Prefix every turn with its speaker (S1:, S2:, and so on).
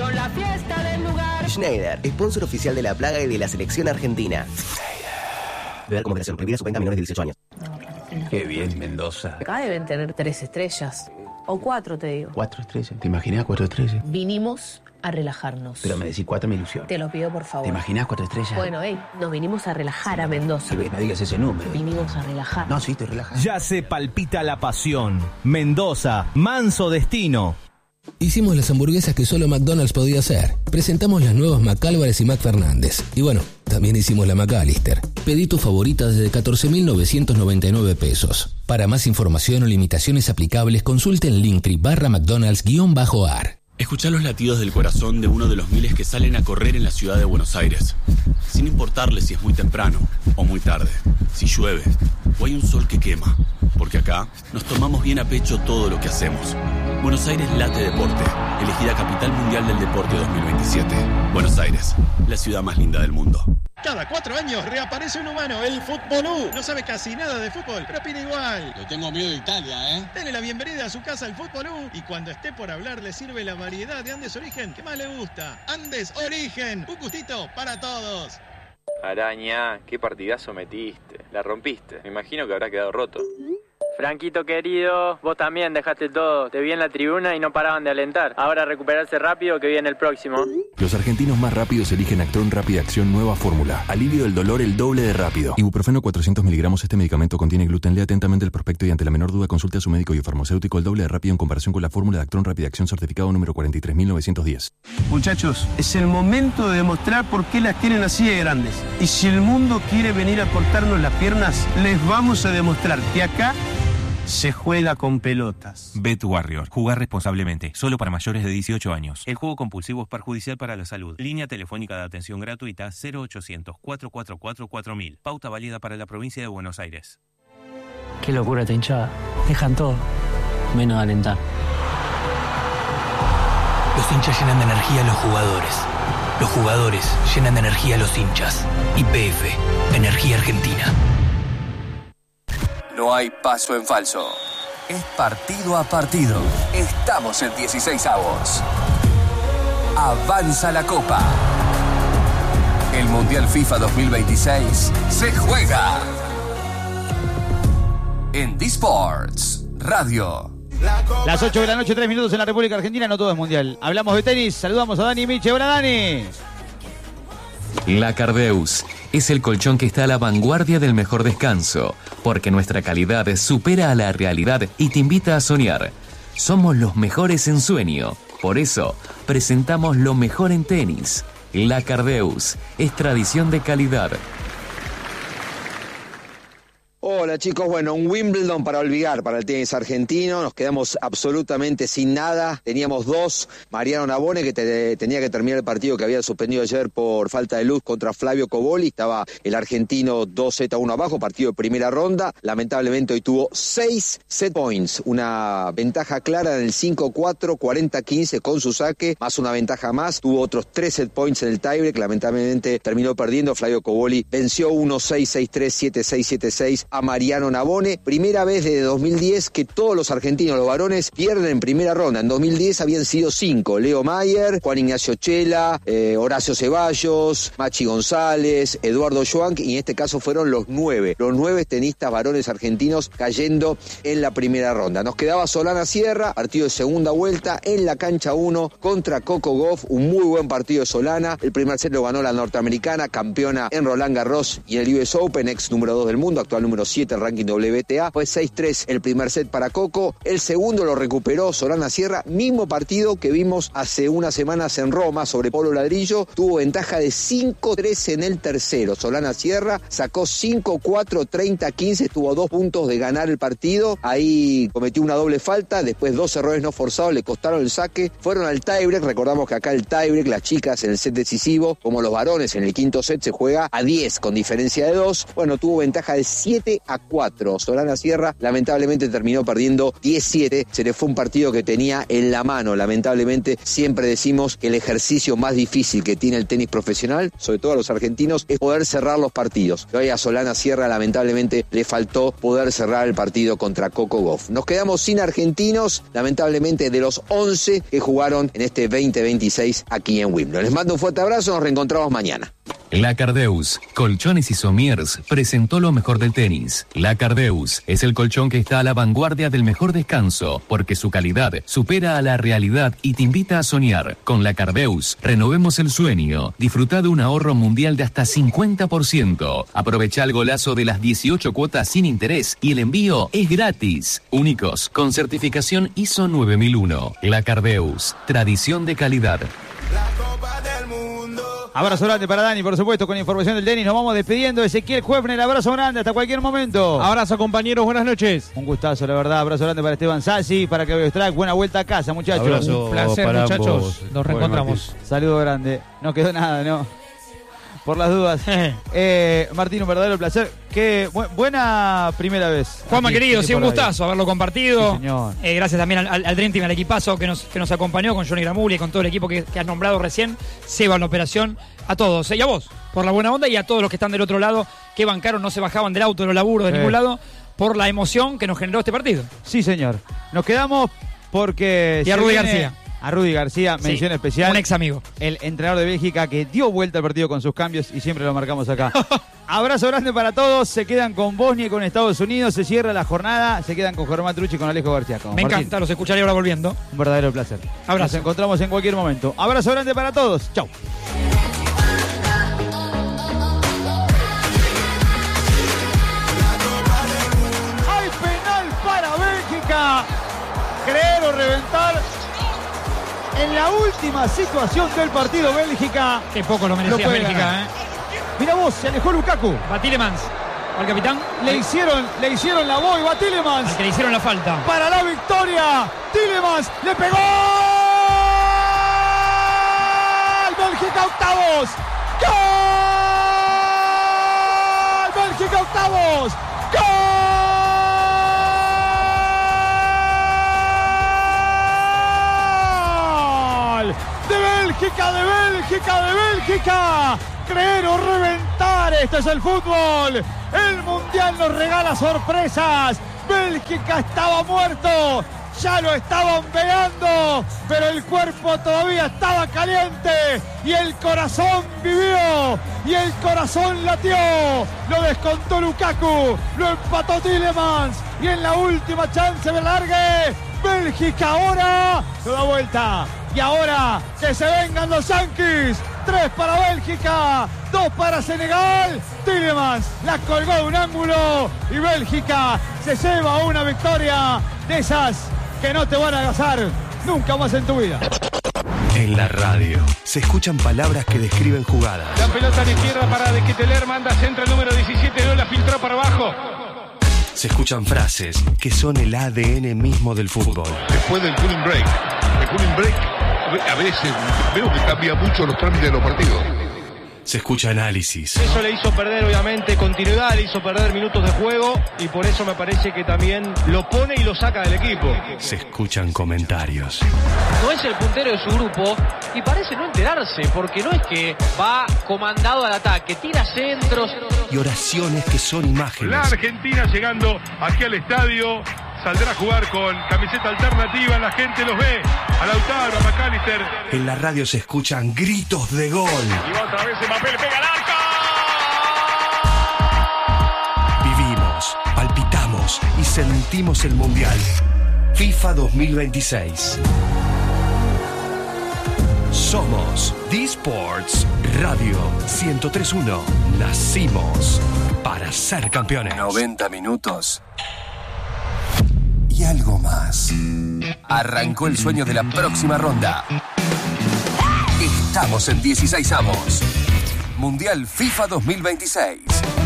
S1: son la fiesta del lugar.
S2: Schneider, sponsor oficial de La Plaga y de la selección argentina. Beber como operación, prohibida su venta a menores de 18 años.
S3: Qué bien, Mendoza.
S4: Acá deben tener 3 estrellas. O 4, te digo.
S3: 4 estrellas. ¿Te imaginas 4 estrellas?
S4: Vinimos a relajarnos.
S3: Pero me decís 4 me ilusión.
S4: Te lo pido, por favor.
S3: ¿Te imaginas 4 estrellas?
S4: Bueno, nos vinimos a relajar a Mendoza.
S3: No digas ese número.
S4: Vinimos a relajar.
S3: No, sí, estoy relajado.
S5: Ya se palpita la pasión. Mendoza, manso destino.
S6: Hicimos las hamburguesas que solo McDonald's podía hacer. Presentamos las nuevas McAlvarez y McFernández. Y bueno, también hicimos la McAllister. Pedí tu favorita desde 14.999 pesos. Para más información o limitaciones aplicables, consulte en Linktree/McDonald's_ar.
S7: Escuchá los latidos del corazón de uno de los miles que salen a correr en la ciudad de Buenos Aires. Sin importarle si es muy temprano o muy tarde, si llueve o hay un sol que quema. Porque acá nos tomamos bien a pecho todo lo que hacemos. Buenos Aires late deporte, elegida Capital Mundial del Deporte 2027. Buenos Aires, la ciudad más linda del mundo.
S8: Cada 4 años reaparece un humano, el Futbolú. No sabe casi nada de fútbol, pero opina igual.
S9: Le tengo miedo de Italia, ¿eh?
S8: Dele la bienvenida a su casa al Futbolú y cuando esté por hablar le sirve la variedad de Andes Origen que más le gusta. Andes Origen, un gustito para todos.
S10: Araña, qué partidazo metiste. La rompiste. Me imagino que habrá quedado roto.
S11: Franquito querido, vos también dejaste todo. Te vi en la tribuna y no paraban de alentar. Ahora recuperarse rápido que viene el próximo.
S12: Los argentinos más rápidos eligen Actron Rápida Acción Nueva Fórmula. Alivio del dolor el doble de rápido. Ibuprofeno 400 miligramos. Este medicamento contiene gluten. Lea atentamente el prospecto y ante la menor duda consulte a su médico y o farmacéutico. El doble de rápido en comparación con la fórmula de Actron Rápida Acción certificado número 43.910.
S13: Muchachos, es el momento de demostrar por qué las tienen así de grandes. Y si el mundo quiere venir a cortarnos las piernas, les vamos a demostrar que acá se juega con pelotas.
S14: Bet Warrior. Jugar responsablemente. Solo para mayores de 18 años. El juego compulsivo es perjudicial para la salud. Línea telefónica de atención gratuita 0800-444-4000. Pauta válida para la provincia de Buenos Aires.
S15: Qué locura esta hinchada. Dejan todo, menos alentar.
S16: Los hinchas llenan de energía a los jugadores. Los jugadores llenan de energía a los hinchas. YPF. Energía Argentina.
S17: No hay paso en falso. Es partido a partido. Estamos en 16avos. Avanza la Copa. El Mundial FIFA 2026 se juega en D-Sports Radio.
S18: Las 8 de la noche, 3 minutos en la República Argentina. No todo es mundial. Hablamos de tenis. Saludamos a Dani Miche. Hola, Dani.
S19: La Cardeus es el colchón que está a la vanguardia del mejor descanso, porque nuestra calidad supera a la realidad y te invita a soñar. Somos los mejores en sueño, por eso presentamos lo mejor en tenis. La Cardeus es tradición de calidad.
S20: Hola chicos, bueno, un Wimbledon para olvidar para el tenis argentino, nos quedamos absolutamente sin nada, teníamos 2, Mariano Navone que tenía que terminar el partido que había suspendido ayer por falta de luz contra Flavio Cobolli, estaba el argentino 2-1 abajo, partido de primera ronda, lamentablemente hoy tuvo 6 set points, una ventaja clara en el 5-4, 40-15 con su saque, más una ventaja más, tuvo otros 3 set points en el tiebreak, lamentablemente terminó perdiendo, Flavio Cobolli venció 1-6, 6-3, 7-6, 7-6, a Mariano Navone, primera vez desde 2010 que todos los argentinos, los varones, pierden en primera ronda. En 2010 habían sido 5, Leo Mayer, Juan Ignacio Chela, Horacio Ceballos, Machi González, Eduardo Schwank, y en este caso fueron los 9 tenistas varones argentinos cayendo en la primera ronda. Nos quedaba Solana Sierra, partido de segunda vuelta en la cancha 1 contra Coco Gauff, un muy buen partido de Solana, el primer set lo ganó la norteamericana, campeona en Roland Garros y en el US Open, ex número 2 del mundo, actual número 7 el ranking WTA, fue 6-3 el primer set para Coco, el segundo lo recuperó Solana Sierra, mismo partido que vimos hace unas semanas en Roma sobre Polo Ladrillo, tuvo ventaja de 5-3 en el tercero, Solana Sierra sacó 5-4, 30-15, estuvo 2 puntos de ganar el partido, ahí cometió una doble falta, después 2 errores no forzados, le costaron el saque, fueron al tiebreak, recordamos que acá el tiebreak, las chicas en el set decisivo, como los varones en el quinto set se juega a 10 con diferencia de 2, bueno, tuvo ventaja de 7-4 4. Solana Sierra lamentablemente terminó perdiendo 10-7. Se le fue un partido que tenía en la mano. Lamentablemente siempre decimos que el ejercicio más difícil que tiene el tenis profesional, sobre todo a los argentinos, es poder cerrar los partidos. Hoy a Solana Sierra lamentablemente le faltó poder cerrar el partido contra Coco Gauff. Nos quedamos sin argentinos, lamentablemente, de los 11 que jugaron en este 2026 aquí en Wimbledon. Les mando un fuerte abrazo, nos reencontramos mañana.
S19: La Cardeus, Colchones y Somiers, presentó lo mejor del tenis. La Cardeus es el colchón que está a la vanguardia del mejor descanso, porque su calidad supera a la realidad y te invita a soñar. Con La Cardeus, renovemos el sueño. Disfruta de un ahorro mundial de hasta 50%. Aprovecha el golazo de las 18 cuotas sin interés y el envío es gratis. Únicos, con certificación ISO 9001. La Cardeus, tradición de calidad.
S18: Abrazo grande para Dani, por supuesto, con información del tenis. Nos vamos despidiendo. Ezequiel Juefner, abrazo grande, hasta cualquier momento.
S9: Abrazo, compañeros, buenas noches.
S18: Un gustazo, la verdad. Abrazo grande para Esteban Sassi, para que Track. Buena vuelta a casa, muchachos.
S9: Abrazo. Un placer, para muchachos.
S18: Ambos.
S9: Nos reencontramos.
S18: Saludo grande. No quedó nada, ¿no? Por las dudas. Martín, un verdadero placer. Qué buena primera vez.
S9: Juanma,
S18: aquí,
S9: querido, sí, un gustazo haberlo compartido.
S18: Sí, señor.
S9: Gracias también al Dream Team, al equipazo que nos acompañó, con Johnny Gramuglia y con todo el equipo que has nombrado recién. Seba en la operación. A todos. Y a vos, por la buena onda, y a todos los que están del otro lado, que bancaron, no se bajaban del auto, de los laburos, de ningún lado, por la emoción que nos generó este partido.
S18: Sí, señor. Nos quedamos porque...
S9: Y a Rudy García.
S18: A Rudy García, mención especial.
S9: Un ex amigo.
S18: El entrenador de Bélgica que dio vuelta al partido con sus cambios y siempre lo marcamos acá. Abrazo grande para todos. Se quedan con Bosnia y con Estados Unidos. Se cierra la jornada. Se quedan con Germán Trucci y con Alejo García.
S9: Me encanta, los escucharé ahora volviendo.
S18: Un verdadero placer.
S9: Abrazo.
S18: Nos encontramos en cualquier momento. Abrazo grande para todos. Chau. Hay penal para Bélgica. Creer o reventar. En la última situación del partido, Bélgica.
S9: Qué poco lo merecía Bélgica,
S18: Mira vos, se alejó Lukaku.
S9: Va Tielemans, al capitán.
S18: Le hicieron la boy, va Tielemans.
S9: Al que le hicieron la falta.
S18: Para la victoria. Tielemans le pegó. Bélgica octavos. ¡Gol! Bélgica octavos. ¡Gol! De Bélgica. Creer o reventar, este es el fútbol. El Mundial nos regala sorpresas. Bélgica estaba muerto, ya lo estaban pegando, pero el cuerpo todavía estaba caliente y el corazón vivió y el corazón latió. Lo descontó Lukaku, lo empató Tielemans y en la última chance de largue, Bélgica ahora lo da vuelta. Y ahora que se vengan los Yankees. 3 para Bélgica, 2 para Senegal. Tielemans la colgó de un ángulo y Bélgica se lleva una victoria de esas que no te van a gastar nunca más en tu vida.
S21: En la radio se escuchan palabras que describen jugadas.
S22: La pelota a la izquierda para De Ketelaere, manda centro el número 17, no la filtró para abajo.
S21: Se escuchan frases que son el ADN mismo del fútbol.
S23: Después del cooling break, a veces veo que cambia mucho los trámites de los partidos.
S21: Se escucha análisis.
S22: Eso le hizo perder, obviamente, continuidad, le hizo perder minutos de juego y por eso me parece que también lo pone y lo saca del equipo.
S21: Se escuchan comentarios.
S24: No es el puntero de su grupo y parece no enterarse, porque no es que va comandado al ataque, tira centros.
S21: Y oraciones que son imágenes.
S23: La Argentina llegando aquí al estadio. Saldrá a jugar con camiseta alternativa, la gente los ve. A Lautaro, a McAllister.
S21: En la radio se escuchan gritos de gol.
S23: Y va otra vez Mbappé, le pega al arco.
S21: Vivimos, palpitamos y sentimos el Mundial. FIFA 2026. Somos D-Sports Radio 103.1. Nacimos para ser campeones.
S17: 90 minutos. Y algo más. Arrancó el sueño de la próxima ronda. Estamos en 16avos. Mundial FIFA 2026.